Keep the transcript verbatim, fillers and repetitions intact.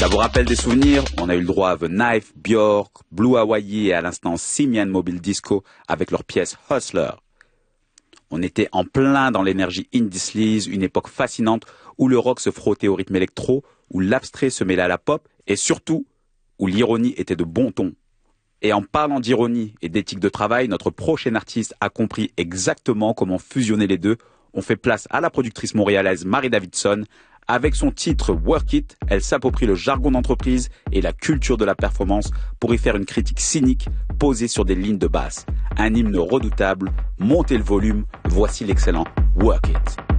Ça vous rappelle des souvenirs? On a eu le droit à The Knife, Björk, Blue Hawaii et à l'instant Simian Mobile Disco avec leur pièce Hustler. On était en plein dans l'énergie indie sleaze, une époque fascinante où le rock se frottait au rythme électro, où l'abstrait se mêlait à la pop et surtout où l'ironie était de bon ton. Et en parlant d'ironie et d'éthique de travail, notre prochain artiste a compris exactement comment fusionner les deux. On fait place à la productrice montréalaise Marie Davidson. Avec son titre Work It, elle s'approprie le jargon d'entreprise et la culture de la performance pour y faire une critique cynique posée sur des lignes de basse. Un hymne redoutable, montez le volume, voici l'excellent Work It.